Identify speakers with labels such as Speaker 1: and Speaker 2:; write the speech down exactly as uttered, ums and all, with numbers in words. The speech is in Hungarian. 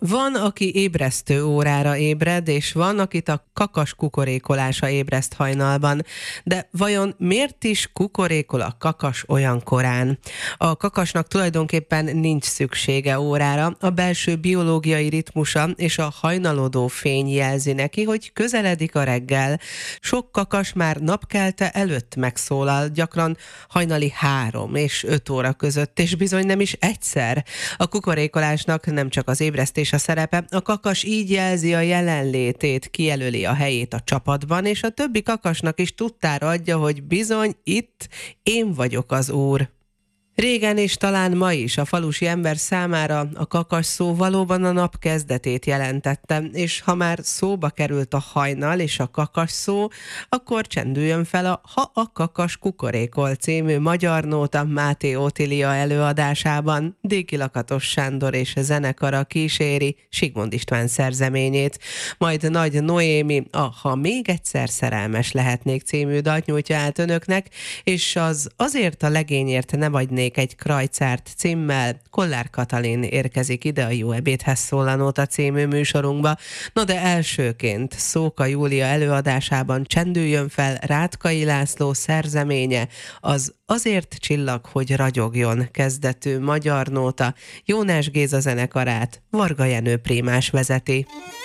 Speaker 1: Van, aki ébresztő órára ébred, és van, akit a kakas kukorékolása ébreszt hajnalban. De vajon miért is kukorékol a kakas olyan korán? A kakasnak tulajdonképpen nincs szüksége órára, a belső biológiai ritmusa és a hajnalodó fény jelzi neki, hogy közeledik a reggel. Sok kakas már napkelte előtt megszólal, gyakran hajnali három és öt óra között, és bizony nem is egyszer. A kukorékolásnak nem csak az ébresztés a szerepe, a kakas így jelzi a jelenlétét, kijelöli a helyét a csapatban, és a többi kakasnak is tudtára adja, hogy bizony itt én vagyok az úr. Régen és talán ma is a falusi ember számára a kakas szó valóban a nap kezdetét jelentette, és ha már szóba került a hajnal és a kakas szó, akkor csendüljön fel a Ha a kakas kukorékol című magyar nóta Máté Ótilia előadásában. Déki Lakatos Sándor és zenekara kíséri Sigmond István szerzeményét, majd Nagy Noémi a Ha még egyszer szerelmes lehetnék című dalt nyújtja át önöknek, és az Azért a legényért nem adnék egy krajcárt címmel Kollár Katalin érkezik ide a Jó ebédhez szól a nóta című műsorunkba. No de elsőként Szóka Júlia előadásában csendüljön fel Rátkai László szerzeménye, az Azért csillag, hogy ragyogjon kezdetű magyar nóta. Jónás Géza zenekarát Varga Jenő prímás vezeti.